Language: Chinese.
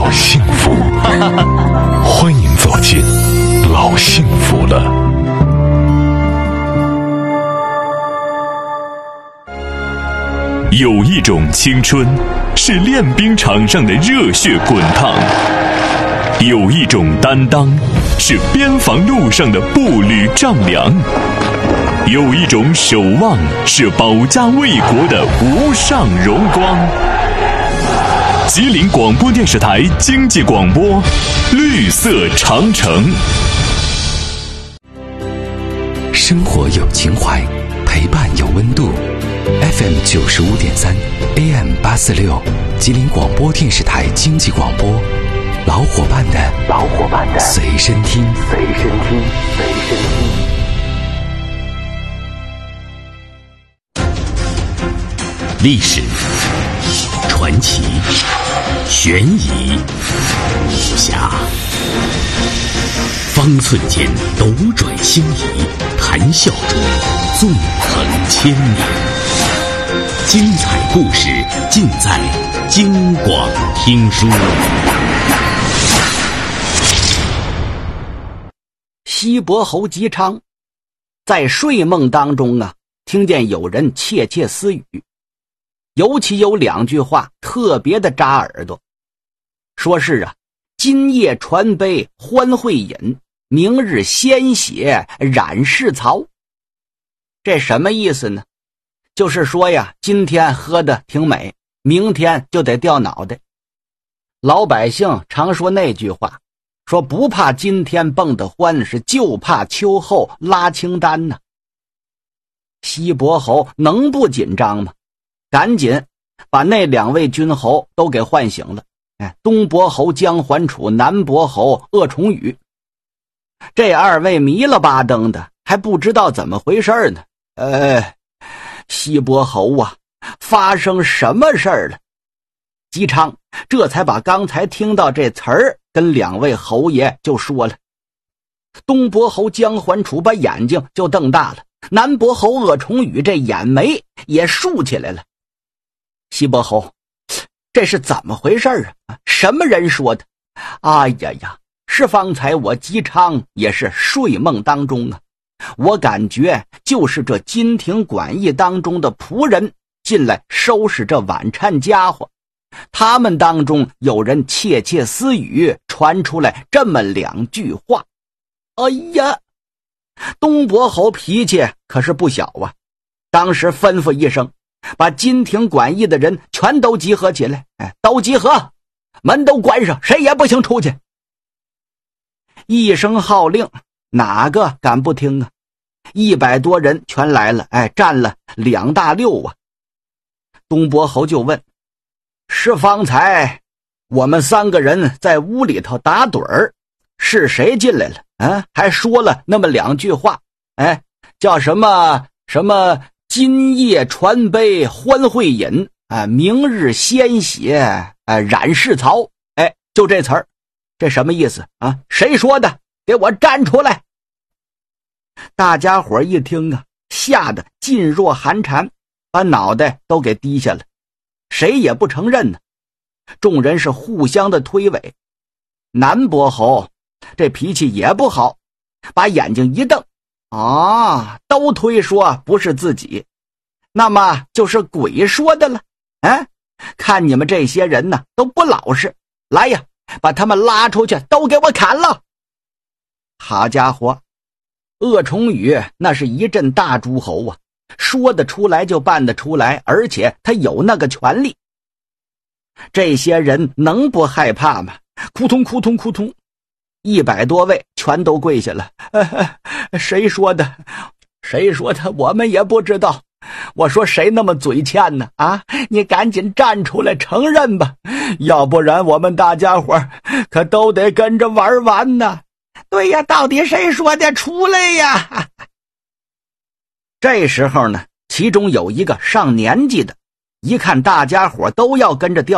老幸福。欢迎走进老幸福了。有一种青春是练兵场上的热血滚烫，有一种担当是边防路上的步履丈量，有一种守望是保家卫国的无上荣光。吉林广播电视台经济广播，绿色长城。 生活有情怀，陪伴有温度。FM 95.3 AM 846，吉林广播电视台经济广播，老伙伴的随身听。历史、传奇、悬疑、武侠，方寸间斗转星移，谈笑中纵横千年。精彩故事尽在京广听书。 西伯侯姬昌在睡梦当中听见有人窃窃私语，尤其有两句话特别的扎耳朵，说是今夜传杯欢会饮，明日鲜血染世曹。这什么意思呢？就是说今天喝的挺美，明天就得掉脑袋。老百姓常说那句话，说不怕今天蹦得欢，是就怕秋后拉清单呢。西伯侯能不紧张吗？赶紧把那两位君侯都给唤醒了。东伯侯姜桓楚，南伯侯鄂崇宇。这二位迷了巴登的，还不知道怎么回事呢。西伯侯发生什么事儿了？姬昌这才把刚才听到这词儿跟两位侯爷就说了。东伯侯姜桓楚把眼睛就瞪大了，南伯侯鄂崇宇这眼眉也竖起来了。西伯侯，这是怎么回事啊？什么人说的？哎呀，是方才我姬昌也是睡梦当中我感觉就是这金庭馆驿当中的仆人进来收拾这晚餐家伙，他们当中有人窃窃私语，传出来这么两句话。哎呀，东伯侯脾气可是不小当时吩咐一声，把金庭馆驿的人全都集合起来，都集合，门都关上，谁也不行出去。一声号令，哪个敢不听100多人全来了，占了2大6东伯侯就问，是方才我们3个人在屋里头打盹儿，是谁进来了还说了那么两句话，叫什么今夜传杯欢会饮，明日鲜血染世曹，就这词儿，这什么意思谁说的？给我站出来！大家伙一听吓得噤若寒蝉，把脑袋都给低下了，谁也不承认呢。众人是互相的推诿。南伯侯这脾气也不好，把眼睛一瞪，都推说不是自己，那么就是鬼说的了。看你们这些人都不老实，来呀，把他们拉出去，都给我砍了。好家伙，鄂崇宇那是一阵大诸侯说得出来就办得出来，而且他有那个权利。这些人能不害怕吗？扑通扑通扑通，100多位全都跪下了。谁说的？谁说的？我们也不知道。我说谁那么嘴欠呢？你赶紧站出来承认吧，要不然我们大家伙可都得跟着玩完呢。对呀，到底谁说的？出来呀！这时候呢，其中有一个上年纪的，一看大家伙都要跟着掉